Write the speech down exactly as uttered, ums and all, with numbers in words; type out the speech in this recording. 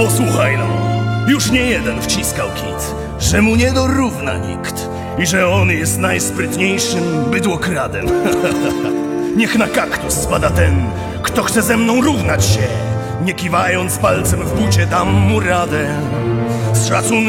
Posłuchaj no, już nie jeden wciskał kit, że mu nie dorówna nikt i że on jest najsprytniejszym bydłokradem. Niech na kaktus spada ten, kto chce ze mną równać się. Nie kiwając palcem w bucie dam mu radę. Z szacunkiem